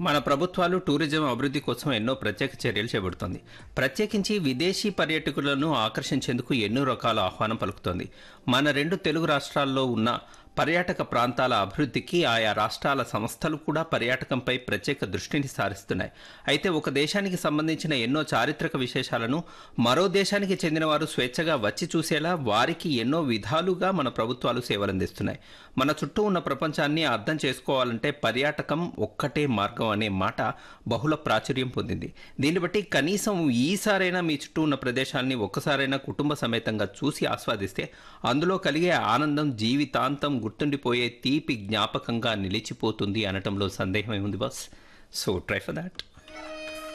మన ప్రభుత్వాలు టూరిజం అభివృద్ధి కోసం ఎన్నో ప్రత్యేక చర్యలు చేపడుతోంది. ప్రత్యేకించి విదేశీ పర్యాటకులను ఆకర్షించేందుకు ఎన్నో రకాల ఆహ్వానం పలుకుతోంది. మన రెండు తెలుగు రాష్ట్రాల్లో ఉన్న పర్యాటక ప్రాంతాల అభివృద్ధికి ఆయా రాష్ట్రాల సంస్థలు కూడా పర్యాటకంపై ప్రత్యేక దృష్టిని సారిస్తున్నాయి. అయితే ఒక దేశానికి సంబంధించిన ఎన్నో చారిత్రక విశేషాలను మరో దేశానికి చెందిన వారు స్వేచ్ఛగా వచ్చి చూసేలా వారికి ఎన్నో విధాలుగా మన ప్రభుత్వాలు సేవలందిస్తున్నాయి. మన చుట్టూ ఉన్న ప్రపంచాన్ని అర్థం చేసుకోవాలంటే పర్యాటకం ఒక్కటే మార్గం అనే మాట బహుళ ప్రాచుర్యం పొందింది. దీన్ని బట్టి కనీసం ఈసారైనా మీ చుట్టూ ఉన్న ప్రదేశాన్ని ఒక్కసారైనా కుటుంబ సమేతంగా చూసి ఆస్వాదిస్తే అందులో కలిగే ఆనందం జీవితాంతం గుర్తుండిపోయే తీపి జ్ఞాపకంగా నిలిచిపోతుంది అనటంలో సందేహమే ఉంది boss. So try for that.